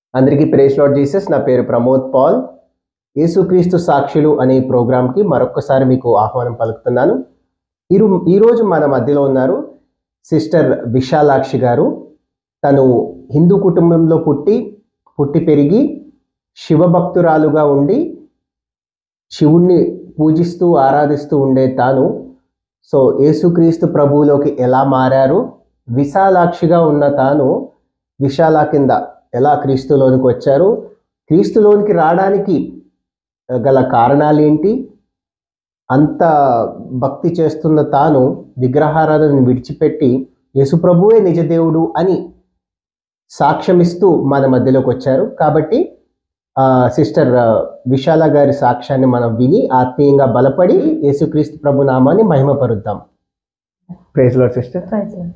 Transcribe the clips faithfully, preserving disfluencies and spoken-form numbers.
అందరికీ praise lord Jesus. నా పేరు ప్రమోద్ పాల్. యేసుక్రీస్తు సాక్షులు అనే ప్రోగ్రాంకి మరొకసారి మీకు ఆహ్వానం పలుకుతున్నాను. ఈరో ఈరోజు మన మధ్యలో ఉన్నారు సిస్టర్ విశాలాక్షి గారు. తను హిందూ కుటుంబంలో పుట్టి పుట్టి పెరిగి శివభక్తురాలుగా ఉండి శివుణ్ణి పూజిస్తూ ఆరాధిస్తూ ఉండే తాను సో యేసుక్రీస్తు ప్రభువులోకి ఎలా మారారు, విశాలాక్షిగా ఉన్న తాను విశాల కింద ఎలా క్రీస్తులోనికి వచ్చారు, క్రీస్తులోనికి రావడానికి గల కారణాలు ఏంటి, అంత భక్తి చేస్తున్న తాను విగ్రహారాధనను విడిచిపెట్టి యేసుప్రభువే నిజదేవుడు అని సాక్ష్యమిస్తూ మన మధ్యలోకి వచ్చారు. కాబట్టి సిస్టర్ విశాల గారి సాక్ష్యాన్ని మనం విని ఆత్మీయంగా బలపడి యేసుక్రీస్తు ప్రభు నామాన్ని మహిమపరుద్దాం. Praise lord sister. Praise lord.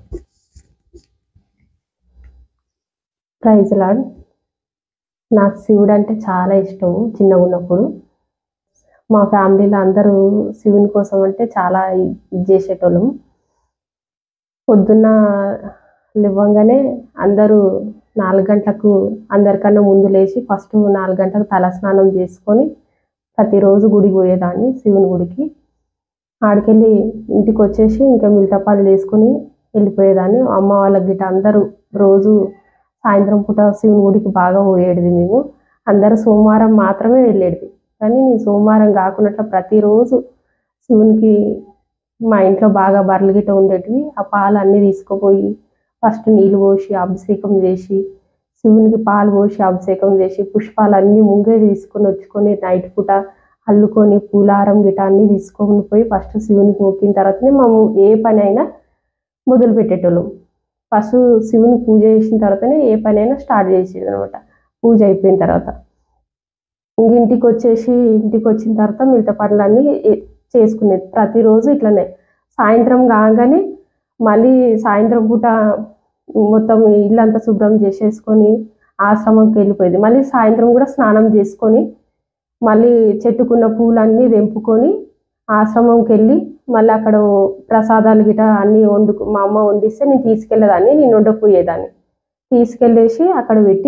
Praise lord. నాకు శివుడు అంటే చాలా ఇష్టం. చిన్నగా ఉన్నప్పుడు మా ఫ్యామిలీలో అందరూ శివుని కోసం అంటే చాలా ఇది చేసేటోళ్ళం. పొద్దున్న లేవగానే అందరూ నాలుగు గంటలకు అందరికన్నా ముందు లేచి ఫస్ట్ నాలుగు గంటలకు తలస్నానం చేసుకొని ప్రతిరోజు గుడికి పోయేదాన్ని, శివుని గుడికి. ఆడికెళ్ళి ఇంటికి వచ్చేసి ఇంకా మిగతా పనులు చేసుకొని వెళ్ళిపోయేదాన్ని. అమ్మ వాళ్ళకి గిట్ట అందరూ రోజు సాయంత్రం పూట శివుని గుడికి బాగా పోయేది. మేము అందరూ సోమవారం మాత్రమే వెళ్ళేది, కానీ నేను సోమవారం కాకున్నట్లు ప్రతిరోజు శివునికి మా ఇంట్లో బాగా బర్రెలు గిట్ట ఉండేటివి. ఆ పాలు అన్నీ తీసుకుపోయి ఫస్ట్ నీళ్ళు పోసి అభిషేకం చేసి, శివునికి పాలు పోసి అభిషేకం చేసి, పుష్పాలు అన్నీ ముంగే తీసుకొని వచ్చుకొని నైట్ పూట అల్లుకొని పూలారం గిట్ట అన్నీ తీసుకొని పోయి ఫస్ట్ శివునికి మొక్కిన తర్వాతనే మేము ఏ పని అయినా మొదలు పెట్టేటోళ్ళం. ఫస్ట్ శివుని పూజ చేసిన తర్వాతనే ఏ పని అయినా స్టార్ట్ చేసేది అనమాట. పూజ అయిపోయిన తర్వాత ఇంక ఇంటికి వచ్చేసి ఇంటికి వచ్చిన తర్వాత మిగతా పనులన్నీ చేసుకునేది. ప్రతిరోజు ఇట్లనే సాయంత్రం కాగానే మళ్ళీ సాయంత్రం పూట మొత్తం ఇల్లంతా శుభ్రం చేసేసుకొని ఆశ్రమంకి వెళ్ళిపోయేది. మళ్ళీ సాయంత్రం కూడా స్నానం చేసుకొని మళ్ళీ చెట్టుకున్న పూలన్నీ తెంపుకొని ఆశ్రమంకి వెళ్ళి మళ్ళీ అక్కడ ప్రసాదాలు గిట అన్నీ వండుకు మా అమ్మ వండిస్తే నేను తీసుకెళ్ళేదాన్ని, నేను వండకపోయేదాన్ని. తీసుకెళ్ళేసి అక్కడ పెట్టి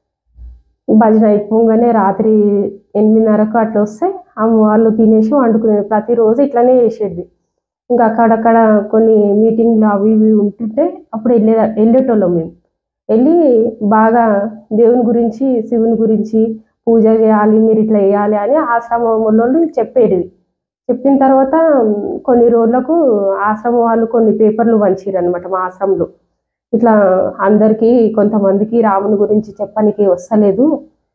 భజన అయిపోగానే రాత్రి ఎనిమిదిన్నరకు అట్లా వస్తే అమ్మ వాళ్ళు తినేసి వండుకునేది. ప్రతిరోజు ఇట్లనే చేసేది. ఇంకా అక్కడక్కడ కొన్ని మీటింగ్లు అవి ఇవి ఉంటుంటే అప్పుడు వెళ్ళే వెళ్ళేటోళ్ళం. మేము వెళ్ళి బాగా దేవుని గురించి శివుని గురించి పూజ చేయాలి, మీరు ఇట్లా వేయాలి అని ఆశ్రమంలో చెప్పేది. చెప్పిన తర్వాత కొన్ని రోజులకు ఆశ్రమం వాళ్ళు కొన్ని పేపర్లు పంచారు అనమాట మా ఆశ్రమంలో. ఇట్లా అందరికీ కొంతమందికి రాముని గురించి చెప్పడానికి వస్తలేదు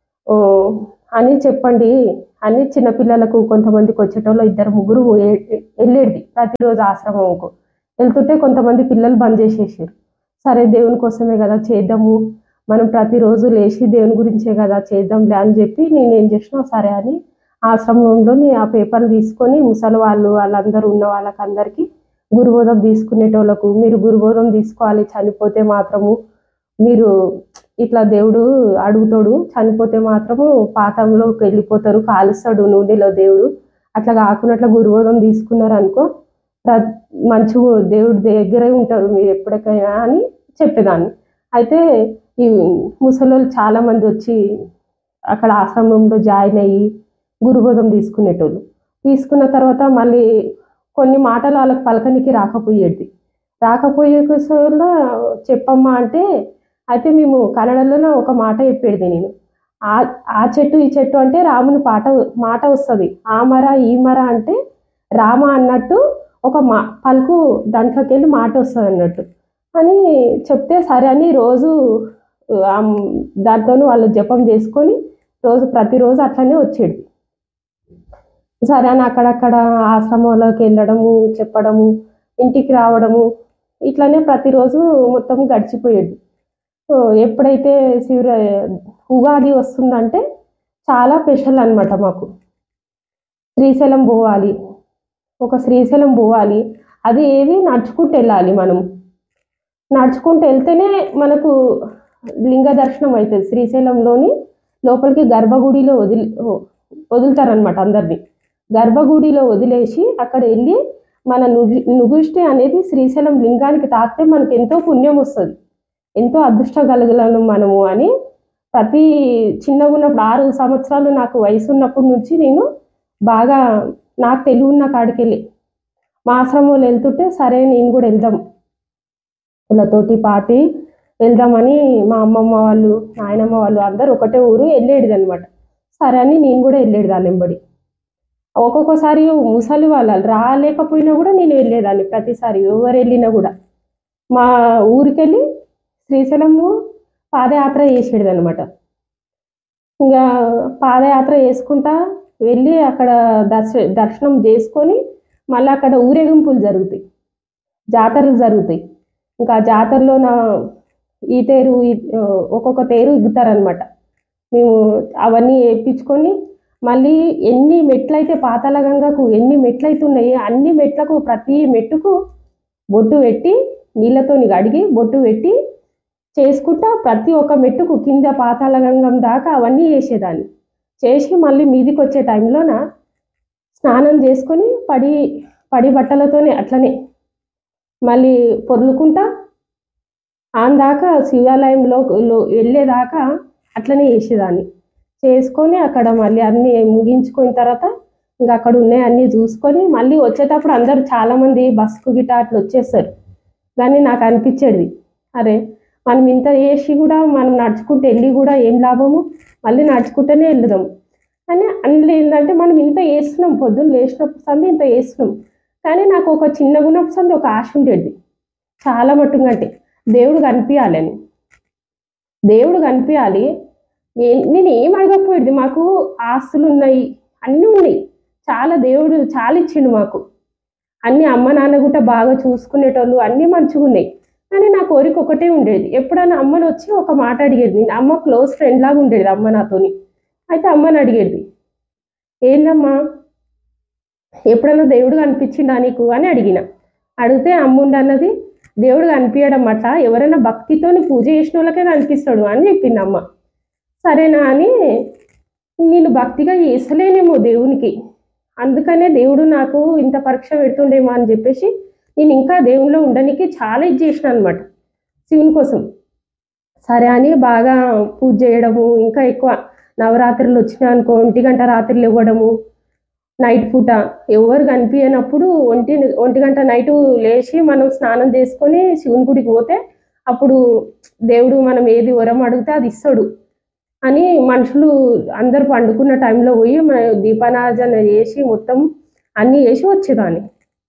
అని చెప్పండి అని చిన్నపిల్లలకు కొంతమందికి వచ్చేటోళ్ళు ఇద్దరు ముగ్గురు వెళ్ళేది ప్రతిరోజు ఆశ్రమంకు. వెళ్తుంటే కొంతమంది పిల్లలు బంద్ చేసేసారు. సరే దేవుని కోసమే కదా చేద్దాము, మనం ప్రతిరోజు లేచి దేవుని గురించే కదా చేద్దాంలే అని చెప్పి నేను ఏం చేసినా సరే అని ఆశ్రమంలోని ఆ పేపర్లు తీసుకొని ముసలి వాళ్ళు వాళ్ళందరూ ఉన్న వాళ్ళకి అందరికీ గురుబోధం తీసుకునేటోళ్ళకు, మీరు గురుబోధం తీసుకోవాలి, చనిపోతే మాత్రము మీరు ఇట్లా దేవుడు అడుగుతాడు, చనిపోతే మాత్రము పాతంలోకి వెళ్ళిపోతారు, కాలుస్తాడు నూనెలో దేవుడు, అట్లా కాకున్నట్ల గురుబోధం తీసుకున్నారు అనుకో మంచి దేవుడి దగ్గరే ఉంటారు మీరు ఎప్పటికైనా అని చెప్పేదాన్ని. అయితే ఈ ముసలోళ్ళు చాలా మంది వచ్చి అక్కడ ఆశ్రమంలో జాయిన్ అయ్యి గురుబోధం తీసుకునేటోళ్ళు. తీసుకున్న తర్వాత మళ్ళీ కొన్ని మాటలు వాళ్ళకి పలకనికి రాకపోయేది. రాకపోయే వల్ల చెప్పమ్మా అంటే అయితే మేము కన్నడలోనే ఒక మాట చెప్పేది. నేను ఆ ఆ చెట్టు ఈ చెట్టు అంటే రాముని పాట మాట వస్తుంది, ఆ మర ఈ మర అంటే రామ అన్నట్టు ఒక మా పలుకు దాంట్లోకి వెళ్ళి మాట వస్తుంది అన్నట్టు అని చెప్తే సరే అని రోజు దాంతో వాళ్ళు జపం చేసుకొని రోజు ప్రతిరోజు అట్లనే వచ్చేది. సరే అని అక్కడక్కడ ఆశ్రమంలోకి వెళ్ళడము, చెప్పడము, ఇంటికి రావడము, ఇట్లనే ప్రతిరోజు మొత్తం గడిచిపోయేది. ఎప్పుడైతే శివ ఉగాది వస్తుందంటే చాలా స్పెషల్ అనమాట మాకు. శ్రీశైలం పోవాలి, ఒక శ్రీశైలం పోవాలి, అది ఏది నడుచుకుంటూ వెళ్ళాలి. మనం నడుచుకుంటూ వెళ్తేనే మనకు లింగ దర్శనం అవుతుంది. శ్రీశైలంలోని లోపలికి గర్భగుడిలో వదిలి వదులుతారనమాట అందరినీ. గర్భగుడిలో వదిలేసి అక్కడ వెళ్ళి మన నుగి నుగుష్టి అనేది శ్రీశైలం లింగానికి తాకితే మనకు ఎంతో పుణ్యం వస్తుంది, ఎంతో అదృష్టం కలగలను మనము అని ప్రతి చిన్నగా ఉన్నప్పుడు ఆరు సంవత్సరాలు నాకు వయసు ఉన్నప్పటి నుంచి నేను బాగా నాకు తెలివి ఉన్న కాడికి వెళ్ళి మా ఆశ్రమంలో వెళ్తుంటే సరే నేను కూడా వెళ్దాం వాళ్ళతోటి పాటి వెళ్దామని మా అమ్మమ్మ వాళ్ళు నాయనమ్మ వాళ్ళు అందరూ ఒకటే ఊరు వెళ్ళేది అనమాట. సరే అని నేను కూడా వెళ్ళేది దాని వెంబడి. ఒక్కొక్కసారి ముసలి వాళ్ళు రాలేకపోయినా కూడా నేను వెళ్ళేదాన్ని. ప్రతిసారి ఎవరు వెళ్ళినా కూడా మా ఊరికెళ్ళి శ్రీశైలము పాదయాత్ర చేసేది అనమాట. ఇంకా పాదయాత్ర చేసుకుంటా వెళ్ళి అక్కడ దర్శ దర్శనం చేసుకొని మళ్ళీ అక్కడ ఊరేగింపులు జరుగుతాయి, జాతరలు జరుగుతాయి. ఇంకా ఆ జాతరలో నా ఈ తేరు ఒక్కొక్క తేరు ఇగుతారనమాట. మేము అవన్నీ వేయించుకొని మళ్ళీ ఎన్ని మెట్లయితే పాతాళ గంగకు ఎన్ని మెట్లయితే ఉన్నాయో అన్ని మెట్లకు ప్రతి మెట్టుకు బొట్టు పెట్టి నీళ్ళతోని కడిగి బొట్టు పెట్టి చేసుకుంటా ప్రతి ఒక్క మెట్టుకు కింద పాతాళ గంగం దాకా అవన్నీ చేసేదాన్ని. చేసి మళ్ళీ మీదికి వచ్చే టైంలోన స్నానం చేసుకొని పడి పడి బట్టలతోనే అట్లనే మళ్ళీ పొర్లుకుంటా ఆందాకా శివాలయంలో వెళ్ళేదాకా అట్లనే చేసేదాన్ని. చేసుకొని అక్కడ మళ్ళీ అన్నీ ముగించుకున్న తర్వాత ఇంకా అక్కడ ఉన్నాయి అన్నీ చూసుకొని మళ్ళీ వచ్చేటప్పుడు అందరూ చాలామంది బస్కు గిట్ట అట్లా వచ్చేస్తారు. కానీ నాకు అనిపించేది అరే మనం ఇంత చేసి కూడా మనం నడుచుకుంటూ వెళ్ళి కూడా ఏం లాభము, మళ్ళీ నడుచుకుంటూనే వెళ్దాం అని అందులో ఏంటంటే మనం ఇంత వేస్తున్నాం, పొద్దున్న లేచినప్పుడు సంది ఇంత వేస్తున్నాం. కానీ నాకు ఒక చిన్నగా ఉన్నప్పుడు సంది ఒక ఆశ ఉండేది చాలా మట్టుగా, అంటే దేవుడు కనిపించాలని, దేవుడు కనిపించాలి. నేను ఏం అడగకపోయేది, మాకు ఆస్తులు ఉన్నాయి అన్నీ ఉన్నాయి, చాలా దేవుడు చాలా ఇచ్చిండు మాకు, అన్నీ అమ్మ నాన్న కూడా బాగా చూసుకునేటోళ్ళు, అన్నీ మంచిగా ఉన్నాయి. కానీ నా కోరిక ఒకటే ఉండేది, ఎప్పుడైనా అమ్మని వచ్చి ఒక మాట అడిగేది. నేను అమ్మ క్లోజ్ ఫ్రెండ్ లాగా ఉండేది అమ్మ నాతోని. అయితే అమ్మని అడిగేది, ఏందమ్మా ఎప్పుడన్నా దేవుడు కనిపించిండా నీకు అని అడిగిన. అడిగితే అమ్ముండి అన్నది దేవుడు కనిపించడం అట్లా ఎవరైనా భక్తితోని పూజ చేసిన వాళ్ళకే కనిపిస్తాడు అని చెప్పింది అమ్మ. సరేనా అని నేను భక్తిగా చేసలేనేమో దేవునికి, అందుకనే దేవుడు నాకు ఇంత పరీక్ష పెడుతుండేమో అని చెప్పేసి నేను ఇంకా దేవునిలో ఉండడానికి చాలా ఇది చేసిన అనమాట శివుని కోసం. సరే అని బాగా పూజ చేయడము, ఇంకా ఎక్కువ నవరాత్రులు వచ్చినా అనుకో ఒంటి గంట రాత్రులు ఇవ్వడము, నైట్ పూట ఎవరు కనిపించినప్పుడు ఒంటి ఒంటి గంట నైటు లేచి మనం స్నానం చేసుకొని శివుని గుడికి పోతే అప్పుడు దేవుడు మనం ఏది వరం అడిగితే అది ఇస్తాడు అని మనుషులు అందరు పండుకున్న టైంలో పోయి దీపారాధన చేసి మొత్తం అన్నీ చేసి వచ్చేదాన్ని.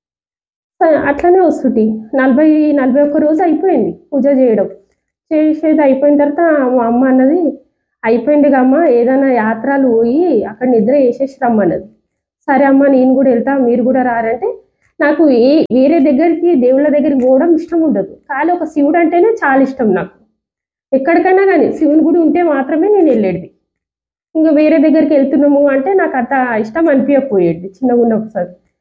అట్లనే వస్తుంది. నలభై నలభై ఒక్క రోజు అయిపోయింది పూజ చేయడం. చేసేది అయిపోయిన తర్వాత మా అమ్మ అన్నది, అయిపోయింది అమ్మ ఏదైనా యాత్రలు పోయి అక్కడ నిద్ర చేసేసి రమ్మన్నది. సరే అమ్మ నేను కూడా వెళ్తా మీరు కూడా రారంటే, నాకు ఏ వేరే దగ్గరికి దేవుళ్ళ దగ్గరికి పోవడం ఇష్టం ఉండదు, కానీ ఒక శివుడు అంటేనే చాలా ఇష్టం నాకు. ఎక్కడికైనా కానీ శివుని గుడి ఉంటే మాత్రమే నేను వెళ్ళేది. ఇంకా వేరే దగ్గరికి వెళ్తున్నాము అంటే నాకు అంత ఇష్టం అనిపించకపోయేది చిన్నగా ఉన్నప్పుడు.